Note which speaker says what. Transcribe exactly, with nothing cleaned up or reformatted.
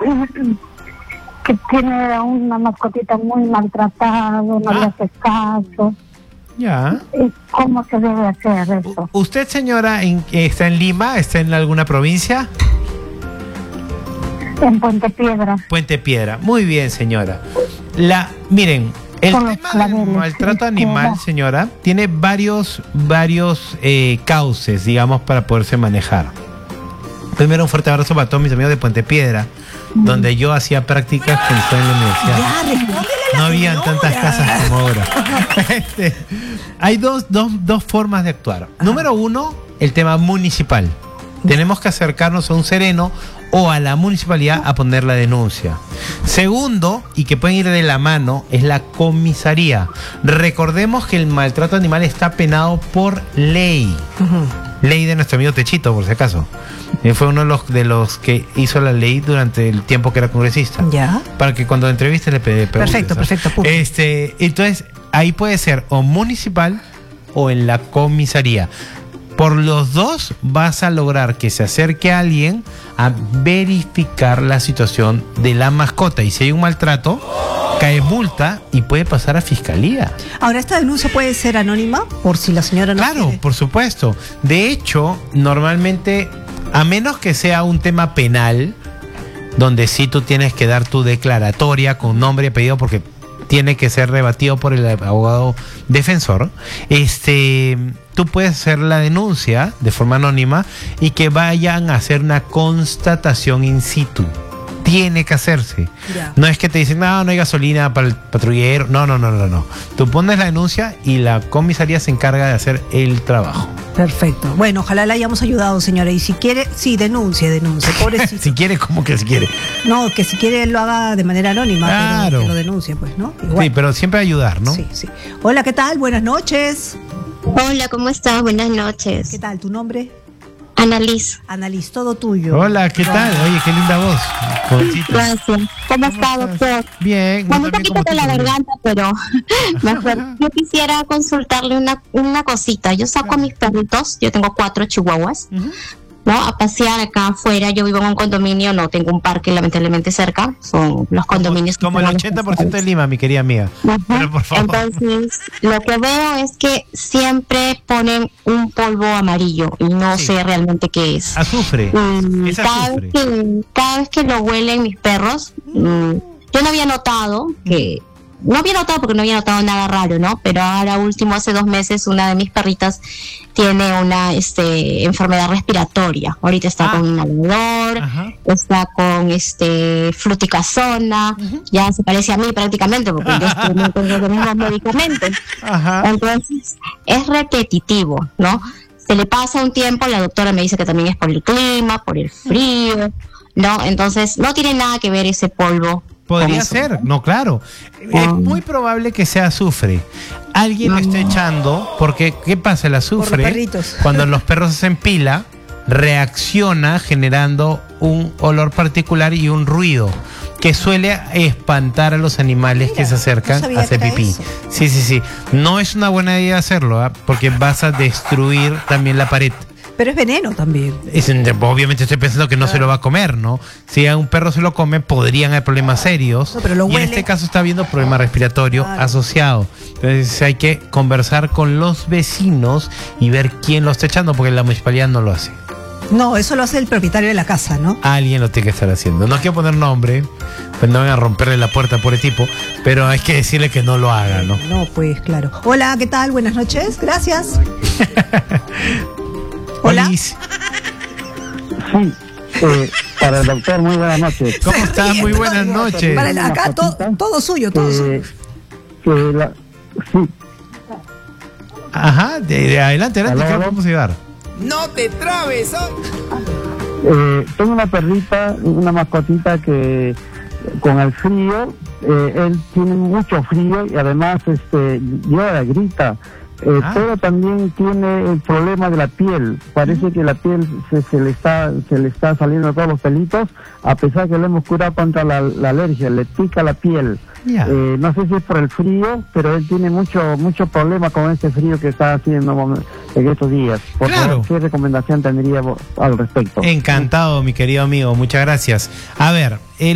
Speaker 1: que tiene una mascotita muy maltratada, no ah. le hace caso.
Speaker 2: Ya.
Speaker 1: ¿Cómo se debe hacer eso?
Speaker 2: ¿Usted, señora, en, está en Lima? ¿Está en alguna provincia?
Speaker 1: En Puente Piedra.
Speaker 2: Puente Piedra. Muy bien, señora. La, miren, el Con tema del maltrato animal, señora, tiene varios, varios eh, cauces, digamos, para poderse manejar. Primero, un fuerte abrazo para todos mis amigos de Puente Piedra, mm. donde yo hacía prácticas cuando estaba en la universidad. Ya, no habían tantas casas como ahora. este, hay dos, dos, dos formas de actuar. Ajá. Número uno, el tema municipal. Tenemos que acercarnos a un sereno o a la municipalidad a poner la denuncia. Segundo, y que pueden ir de la mano, es la comisaría. Recordemos que el maltrato animal está penado por ley. Uh-huh. Ley de nuestro amigo Techito, por si acaso. Eh, fue uno de los, de los que hizo la ley durante el tiempo que era congresista. Ya. Para que cuando entreviste le preguntes.
Speaker 3: Perfecto, perfecto. Punto.
Speaker 2: Este, entonces, ahí puede ser o municipal o en la comisaría. Por los dos vas a lograr que se acerque a alguien a verificar la situación de la mascota. Y si hay un maltrato, cae multa y puede pasar a fiscalía.
Speaker 3: Ahora, ¿esta denuncia puede ser anónima por si la señora no
Speaker 2: Claro,
Speaker 3: quiere?
Speaker 2: Por supuesto. De hecho, normalmente, a menos que sea un tema penal, donde sí tú tienes que dar tu declaratoria con nombre y apellido, porque tiene que ser rebatido por el abogado defensor, este, tú puedes hacer la denuncia de forma anónima y que vayan a hacer una constatación in situ. Tiene que hacerse. Yeah. No es que te dicen, no, no hay gasolina para el patrullero. No, no, no, no, no. Tú pones la denuncia y la comisaría se encarga de hacer el trabajo.
Speaker 3: Perfecto. Bueno, ojalá le hayamos ayudado, señora. Y si quiere, sí, denuncie, denuncie. Pobrecito.
Speaker 2: Si quiere, ¿cómo que si quiere?
Speaker 3: No, que si quiere lo haga de manera anónima.
Speaker 2: Claro.
Speaker 3: Pero que lo denuncie, pues, ¿no? Igual.
Speaker 2: Sí, pero siempre ayudar, ¿no?
Speaker 3: Sí, sí. Hola, ¿qué tal? Buenas noches.
Speaker 4: Hola, ¿cómo estás? Buenas noches.
Speaker 3: ¿Qué tal? ¿Tu nombre?
Speaker 4: Annalise.
Speaker 3: Annalise, todo tuyo.
Speaker 2: Hola, ¿qué tal? Oye, qué linda voz.
Speaker 4: Jovencita. Gracias. ¿Cómo está, doctor?
Speaker 2: Bien.
Speaker 4: Con un poquito de la garganta, pero mejor. Yo quisiera consultarle una, una cosita. Yo saco a mis perritos, yo tengo cuatro chihuahuas, uh-huh. ¿no? A pasear acá afuera. Yo vivo en un condominio, no tengo un parque lamentablemente cerca. Son los condominios.
Speaker 2: Como, como el ochenta por ciento de Lima, mi querida amiga.
Speaker 4: Uh-huh.
Speaker 2: Pero por favor.
Speaker 4: Entonces, lo que veo es que siempre ponen un polvo amarillo y no sí. sé realmente qué es.
Speaker 2: Azufre.
Speaker 4: Mm, es cada, azufre. Vez que, cada vez que lo huelen mis perros, mm, yo no había notado que... No había notado porque no había notado nada raro, ¿no? Pero ahora último, hace dos meses, una de mis perritas tiene una este, enfermedad respiratoria. Ahorita está ah. con inhalador, Ajá. está con este fluticasona, uh-huh. ya se parece a mí prácticamente porque yo estoy con los mismos medicamentos. Ajá. Entonces, es repetitivo, ¿no? Se le pasa un tiempo, la doctora me dice que también es por el clima, por el frío, ¿no? Entonces, no tiene nada que ver ese polvo.
Speaker 2: Podría ser, no, claro. Um, es muy probable que sea azufre. Alguien lo esté echando, porque ¿qué pasa? El azufre, cuando los perros hacen pila, reacciona generando un olor particular y un ruido que suele espantar a los animales Mira, que se acercan no a hacer pipí. Sí, sí, sí. No es una buena idea hacerlo, ¿eh? Porque vas a destruir también la pared.
Speaker 3: Pero es veneno también.
Speaker 2: Es, obviamente estoy pensando que no claro. se lo va a comer, ¿no? Si a un perro se lo come, podrían haber problemas serios. No, pero lo huele. Y en este caso está habiendo problema respiratorio claro. asociado. Entonces hay que conversar con los vecinos y ver quién lo está echando, porque la municipalidad no lo hace.
Speaker 3: No, eso lo hace el propietario de la casa, ¿no?
Speaker 2: Alguien lo tiene que estar haciendo. No quiero poner nombre, pues no van a romperle la puerta por el tipo, pero hay que decirle que no lo haga, ¿no?
Speaker 3: No, pues claro. Hola, ¿qué tal? Buenas noches, gracias. Hola.
Speaker 5: Sí, eh, para el doctor, muy buenas noches.
Speaker 2: ¿Cómo estás? Muy buenas noches.
Speaker 3: Para el, acá to, todo suyo, todo
Speaker 5: eh,
Speaker 3: suyo.
Speaker 5: Eh, la, sí.
Speaker 2: Ajá, de, de adelante, adelante, ¿qué vamos a llevar?
Speaker 6: No te trabes, ¿oh?
Speaker 5: eh, Tengo una perrita, una mascotita que con el frío, eh, él tiene mucho frío y además este llora, grita. Eh, ah. Pero también tiene el problema de la piel. Parece que la piel se, se le está se le está saliendo todos los pelitos, a pesar que le hemos curado contra la, la alergia, le pica la piel. Yeah. Eh, no sé si es por el frío, pero él tiene mucho mucho problema con este frío que está haciendo en estos días. Por
Speaker 2: claro.
Speaker 5: favor, ¿qué recomendación tendría al respecto?
Speaker 2: Encantado, mi querido amigo, muchas gracias. A ver, el